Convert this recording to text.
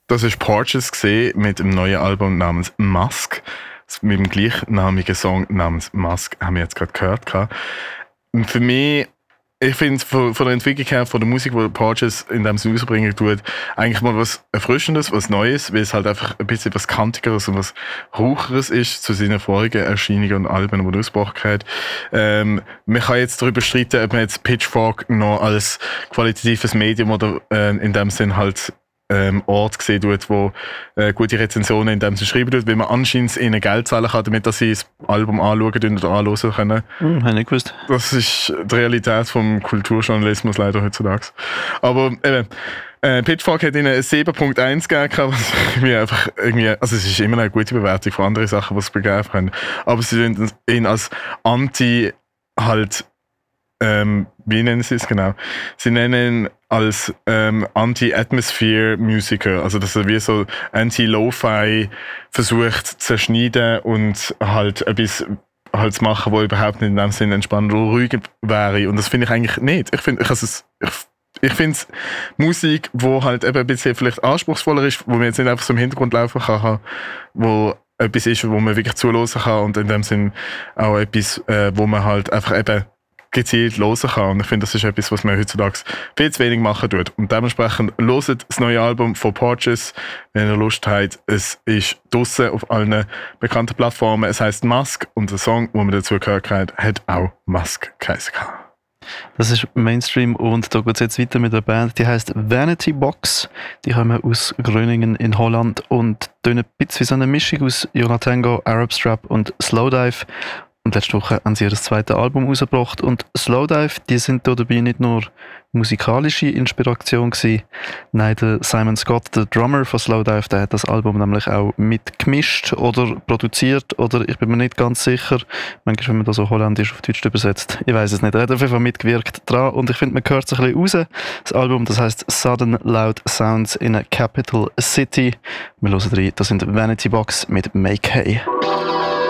Das ist Porches gesehen mit dem neuen Album namens Musk. Mit dem gleichnamigen Song namens Musk haben wir jetzt gerade gehört. Und für mich, ich finde von der Entwicklung her, von der Musik, die Porches in dem Sinn rausbringen tut, eigentlich mal was Erfrischendes, was Neues, weil es halt einfach ein bisschen was Kantigeres und was Raucheres ist zu seinen vorigen Erscheinungen und Alben, die er ausgebracht hat. Man kann jetzt darüber streiten, ob man jetzt Pitchfork noch als qualitatives Medium oder in dem Sinn halt Ort gesehen tut, wo gute Rezensionen in dem sie schreiben tut, weil man anscheinend ihnen Geld zahlen kann, damit sie das Album anschauen oder anhören können. Habe ich nicht gewusst. Das ist die Realität vom Kulturjournalismus leider heutzutage. Aber eben, Pitchfork hat ihnen 7.1 gegeben, was mir einfach irgendwie, also es ist immer eine gute Bewertung von anderen Sachen, die sie begreifen können. Aber sie sind ihn als Anti halt wie nennen sie es genau? Sie nennen ihn als Anti-Atmosphere-Musiker, also dass er wie so Anti-Lo-Fi versucht zu zerschneiden und halt etwas halt zu machen, wo überhaupt nicht in dem Sinne entspannend oder ruhig wäre. Und das finde ich eigentlich nicht. Ich finde es Musik, wo halt eben ein bisschen vielleicht anspruchsvoller ist, wo man jetzt nicht einfach so im Hintergrund laufen kann, wo etwas ist, wo man wirklich zuhören kann und in dem Sinne auch etwas, wo man halt einfach eben gezielt hören kann. Und ich finde, das ist etwas, was man heutzutage viel zu wenig machen tut. Und dementsprechend hört das neue Album von Porches, wenn ihr Lust habt. Es ist draussen auf allen bekannten Plattformen. Es heisst Musk und der Song, den man dazu gehört hat, hat auch Musk geheißen. Das ist Mainstream und da geht es jetzt weiter mit einer Band, die heisst Vanity Box. Die kommen aus Groningen in Holland und tönen ein bisschen wie so eine Mischung aus Jonatango, Arab Strap und Slowdive. Und letzte Woche haben sie ihr zweites Album rausgebracht. Und Slowdive, die sind da dabei nicht nur musikalische Inspiration gewesen. Nein, der Simon Scott, der Drummer von Slowdive, der hat das Album nämlich auch mitgemischt oder produziert. Oder ich bin mir nicht ganz sicher. Manchmal, wenn man das so holländisch auf Deutsch übersetzt. Ich weiß es nicht. Er hat auf jeden Fall mitgewirkt dran. Und ich finde, man hört es ein bisschen raus. Das Album, das heisst Sudden Loud Sounds in a Capital City. Wir hören rein. Das sind Vanity Box mit Make Hay.